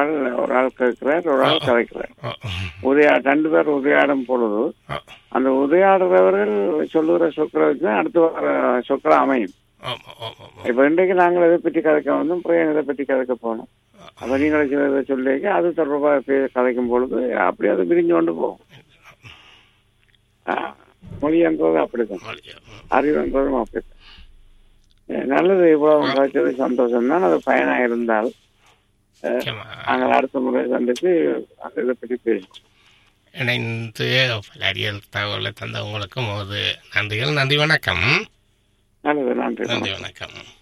ஒரு ஆள் கேட்கிறார், ஒரு ஆள் கதைக்கிறார். ரெண்டு பேர் உரையாடும் பொழுது அந்த உரையாடுறவர்கள் சொல்லுகிற சொற்களை வச்சு அடுத்து வர சொற்களை அமையும். இப்ப இன்றைக்கு நாங்கள் இதை பற்றி கதைக்க வந்தோம், பிறகு இதை பற்றி கதைக்க போனோம். அப்ப நீங்கள் இதை சொல்லிக்க அது தொடர்பாக கதைக்கும் பொழுது அப்படி அது பிரிஞ்சு கொண்டு போகும். மொழி என்றது அப்படித்தான், அறிவு என்றதும் அப்படித்தான். நல்லது, இவ்வளவு கதைச்சது சந்தோஷம் தான். அது பயனாக இருந்தால் நாங்கள் அடுத்த முறை சந்தித்து இதை பற்றி பேசுவோம். இணைந்து பல அறியல் தகவலை தந்த உங்களுக்கும் ஒரு நன்றிகள். நன்றி, வணக்கம். நல்லது, நன்றி, நன்றி, வணக்கம்.